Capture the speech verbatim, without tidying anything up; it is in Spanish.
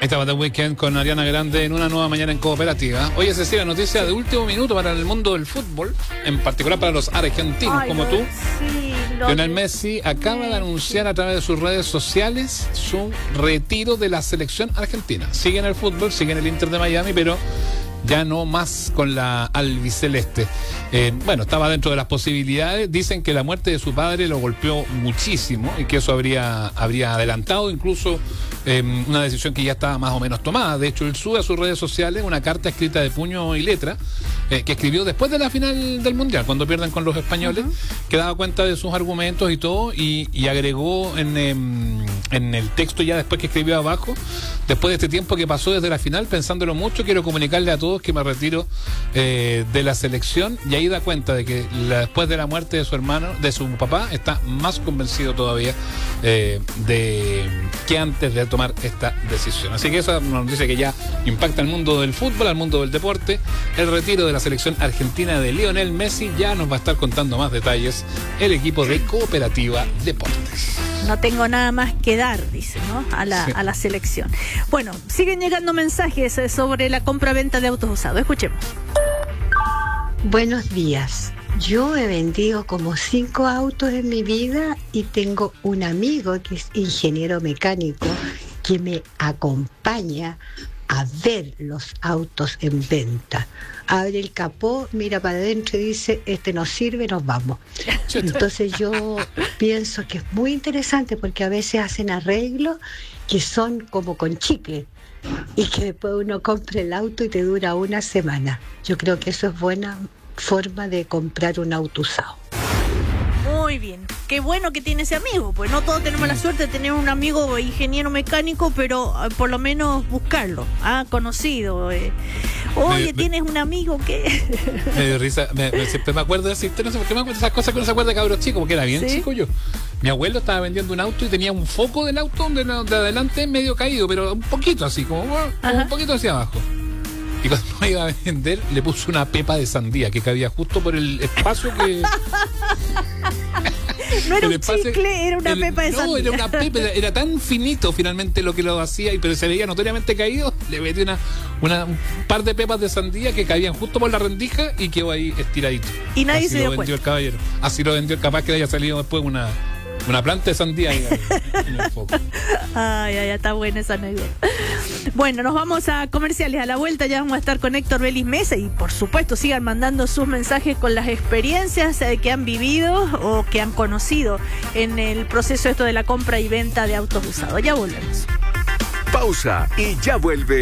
Estaba The Weeknd con Ariana Grande en una nueva mañana en Cooperativa. Oye, Cecilia, noticia de último minuto para el mundo del fútbol, en particular para los argentinos. Ay, como no, tú. Sí, no, Lionel Messi acaba de anunciar a través de sus redes sociales su retiro de la selección argentina. Sigue en el fútbol, sigue en el Inter de Miami, pero ya no más con la albiceleste. Eh, bueno, estaba dentro de las posibilidades. Dicen que la muerte de su padre lo golpeó muchísimo y que eso habría, habría adelantado incluso eh, una decisión que ya estaba más o menos tomada. De hecho, él sube a sus redes sociales una carta escrita de puño y letra eh, que escribió después de la final del Mundial, cuando pierden con los españoles, uh-huh. que daba cuenta de sus argumentos y todo, y, y agregó en, eh, en el texto ya después que escribió abajo: después de este tiempo que pasó desde la final, pensándolo mucho, quiero comunicarle a todos que me retiro eh, de la selección. Y ahí da cuenta de que la, después de la muerte de su hermano, de su papá, está más convencido todavía eh, de que antes de tomar esta decisión. Así que esa nos dice que ya impacta al mundo del fútbol, al mundo del deporte. El retiro de la selección argentina de Lionel Messi. Ya nos va a estar contando más detalles el equipo de Cooperativa Deportes. No tengo nada más que dar, dice, ¿no? A la, sí. a la selección. Bueno, siguen llegando mensajes sobre la compra-venta de autos usados. Escuchemos. Buenos días. Yo he vendido como cinco autos en mi vida y tengo un amigo que es ingeniero mecánico que me acompaña a ver los autos en venta. Abre el capó, mira para adentro y dice: este no sirve, nos vamos. Entonces yo pienso que es muy interesante, porque a veces hacen arreglos que son como con chicle y que después uno compra el auto y te dura una semana. Yo creo que eso es buena forma de comprar un auto usado. Muy bien, qué bueno que tiene ese amigo, pues no todos tenemos la suerte de tener un amigo ingeniero mecánico, pero eh, por lo menos buscarlo, ah, conocido. Eh. Oye, me, ¿tienes me, un amigo que...? Me dio risa, me, me, siempre me acuerdo de esa historia, no sé por qué me acuerdo de esas cosas que uno se acuerda de cabros chicos, porque era bien ¿Sí? chico yo. Mi abuelo estaba vendiendo un auto y tenía un foco del auto de, de adelante medio caído, pero un poquito así, como, como un poquito hacia abajo. Y cuando me iba a vender, le puso una pepa de sandía que cabía justo por el espacio que... No era un chicle, era una el, pepa de no, sandía. No, era una pepa, era, era tan finito finalmente lo que lo hacía, y pero se veía notoriamente caído. Le metí una, una, un par de pepas de sandía que cabían justo por la rendija y quedó ahí estiradito. Y nadie Así se dio lo vendió cuenta. El caballero. Así lo vendió, capaz que haya salido después una... Una planta de sandía ahí en el foco. Ay, ay, está buena esa anécdota. Bueno, nos vamos a comerciales. A la vuelta ya vamos a estar con Héctor Vélez Mesa. Y por supuesto sigan mandando sus mensajes con las experiencias que han vivido o que han conocido en el proceso esto de la compra y venta de autos usados. Ya volvemos. Pausa y ya vuelve